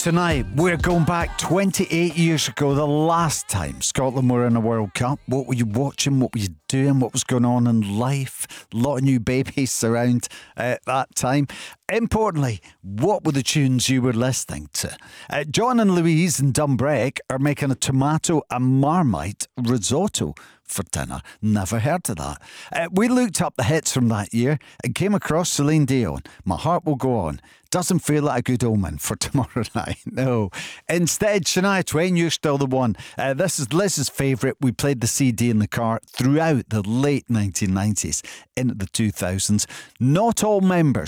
tonight, we're going back 28 years ago, the last time Scotland were in a World Cup. What were you watching? What were you doing? What was going on in life? A lot of new babies around at that time. Importantly, what were the tunes you were listening to? John and Louise in Dumbreck are making a tomato and marmite risotto for dinner. Never heard of that. We looked up the hits from that year and came across Celine Dion. My Heart Will Go On. Doesn't feel like a good omen for tomorrow night. No. Instead, Shania Twain, You're Still the One. This is Liz's favourite. We played the CD in the car throughout the late 1990s into the 2000s. Not all members